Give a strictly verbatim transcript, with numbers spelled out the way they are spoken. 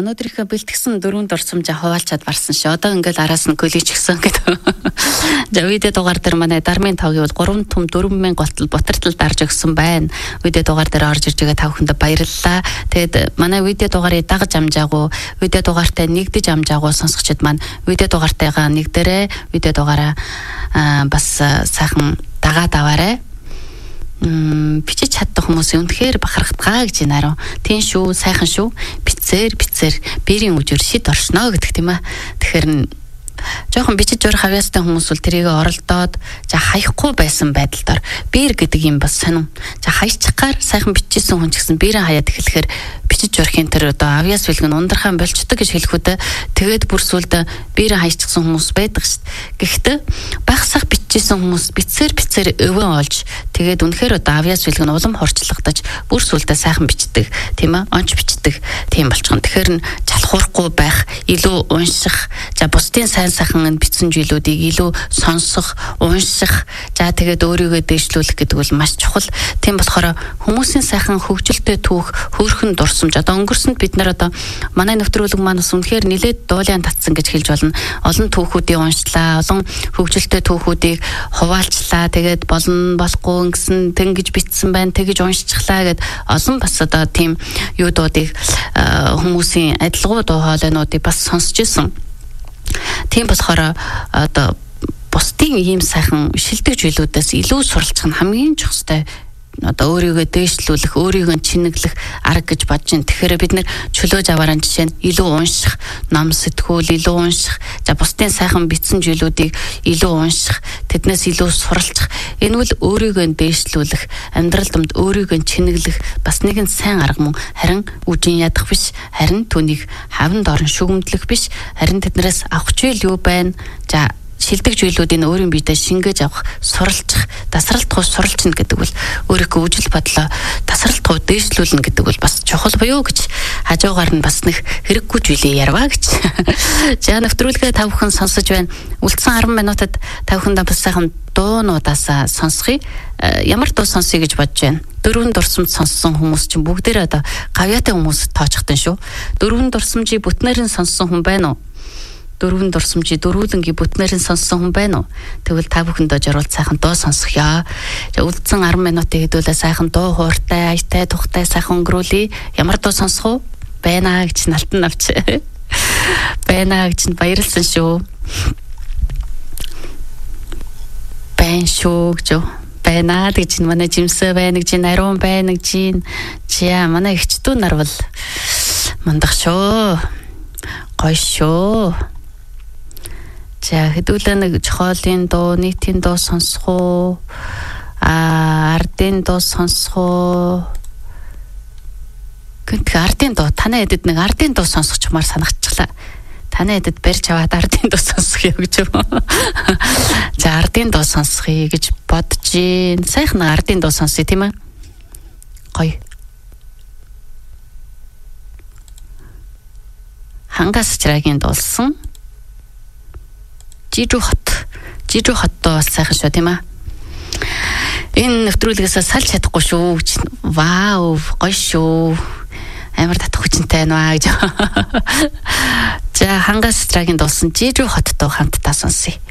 өнөөдрийнхөө бэлтгэсэн дөрвөн дурсамжаа хуваалцаад барсан ш. Одоо ингээл араас нь көлөж гисэн гэдэг. За видео дугаар дээр манай Дармын тавгийн бол гурван том дөрвөн мянга голтол бутартал дарж өгсөн байна. Видео дугаар дээр орж ирж байгаа та бүхэнд баярлалаа. Тэгэд манай видео дугаарыг дагаж амжаагүй, видео дугаартай нэгдэж амжаагүй сонсогчид маань видео дугаартайгаа нэгдэрээ видео дугаараа бас сайхан дагаад аваарай. М бичиж чаддаг хүмүүс үнэхээр бахархтгаа гэж нэрөө. Тийм шүү, сайхан шүү. Бицээр бицээр биерийн үжир шид оршноо гэдэг тийм аа. Тэгэхээр жоохон бичиж урах авьяастай хүмүүс бол тэрийг оролдоод за хаяхгүй байсан байдал дор биер гэдэг юм бас сонирм. За хаячихгаар сайхан бичижсэн хүн ч гэсэн биерээ хаяад эхлэхээр бичиж урахын тэр одоо авьяас бэлгэн ундрахаан болчдөг гэж хэлэхүүдээ тэгээд бүр сүлд биерээ хаячихсан хүмүүс байдаг шүү дээ. Гэхдээ багсах бичижсэн хүмүүс бицээр бицээр өвөө олж тэгээд үнэхээр одоо авьяас бэлгэн улам хорчлогдож бүр сүлдээ сайхан бичдэг тийм аа онч бичдэг тийм болчихно. Тэгэхээр залхуурахгүй байх, илүү унших, за бусдын сайн сайхан бичсэн зүйлүүдийг илүү сонсох, унших, за тэгээд өөрийгөө дэвшлүүлэх гэдэг бол маш чухал. Тийм болохоор хүмүүсийн сайхан хөгжилтэй түүх, хөөрхөн дурсамж одоо өнгөрсөнд бид нар одоо манай нэвтрүүлэг маань бас үнэхээр нэлээд дуулаан татсан гэж хэлж болно. Олон түүхүүдийг уншлаа, олон хөгжилтэй түүхүүдийг хуваалцлаа. Тэгээд болно болохгүй гэсэн тэнгэж бичсэн байна, тэгэж уншчихлаа гэд олон бас одоо тийм юудуудыг хүмүүсийн адилгуу дуу хоолойнуудыг бас сонсч ирсэн. Тийм болохоор одоо бусдын ийм сайхан шилдэг зүйлүүдээс илүү суралцах нь хамгийн чухалтай. Одоо өөрийгөө дээшлүүлэх, өөрийгөө чинэглэх арга гэж бодож байна. Тэгэхээр бид нэр чөлөөж авааран жишээ нь илүү унших, ном сэтгүүл илүү унших, за бусдын сайхан бичсэн зүйлүүдийг илүү унших, тэднээс илүү суралцах. Энэ бол өөрийгөө дээшлүүлэх, амьдрал донд өөрийгөө чинэглэх бас нэгэн сайн арга мөн. Харин үжин ядах биш, харин түүнийг хавнд орон шүгэмдлэх биш, харин тэднээс авах зүйл юу байна? За шилдэг зүйлүүдийн өөрийн биедээ шингээж авах, суралцах, тасралтгүй суралцна гэдэг бол өөрийнхөө үжил бодлоо тасралтгүй дээшлүүлнэ гэдэг бол бас чухал буюу гэж хажуугаар нь бас нэг хэрэггүй зүйлээ ярваа гэж. За нэвтрүүлгээ та бүхэн сонсож байна. Үлдсэн арван минутад та бүхэндээ бас сайхан дуунуудаас сонсхий. Ямар дуу сонсъё гэж бодож байна. Дөрвөн дурсамж сонссон хүмүүс чинь бүгдээрээ одоо гавьяатай хүмүүс тоочхтэн шүү. Дөрвөн дурсамжийг бүтнээр нь сонссон хүн байна уу? Дөрвөн дурсамжийг дөрвөлөнгийн бүтнээр нь сонссон хүн байна уу? Тэгвэл та бүхэндээ жаргал сайхан дуу сонсгоё. За үлдсэн арван минутын хэдүүлээ сайхан дуу хууртай, аятай, тухтай сайхан өнгөрүүлье. Ямар дуу сонсох уу? Байна гэж налтан авч. Байна гэж баярлсан шүү. Байн шүү гэж. Байна гэж манай жимсээ байна гэж, ариун байна гэж. Чия манай ихчдүү нар бол мандах шүү. Гоё шүү. За хэдүүлээ нэг чохолын дуу, нийтийн дуу сонсох уу? А ардын дуу сонсох уу? Гэнт ардын дуу танай эдэд нэг ардын дуу сонсохчмаар санагчлаа. Танай эдэд барьж аваад ардын дуу сонсохё гэж юм. За ардын дуу сонсхий гэж бодож гин. Сайхан ардын дуу сонсъё тийм ээ. Гоё. Хангас чирагийн дуулсан Жижиг хот. Жижиг хот доо бас сайхан шүү тийм ээ. Энэ нэвтрүүлгээс салж чадахгүй шүү. Вау, гоё шүү. Амар татах хүчтэй байна гэж. За хангас чирагийн дуулсан Жижиг хот доо хамтдаа сонсъё.